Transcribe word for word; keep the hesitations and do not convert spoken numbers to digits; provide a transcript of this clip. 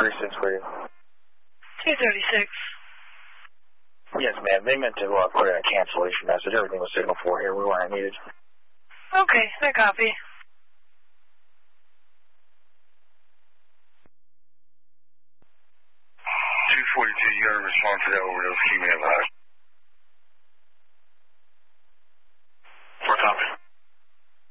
thirty-six for you. two thirty-six. Yes, ma'am. They meant to uh, put in a cancellation message. Everything was signal for here. We weren't needed. Okay, I copy. two forty-two, you got to respond to that overdose. Keep me advised.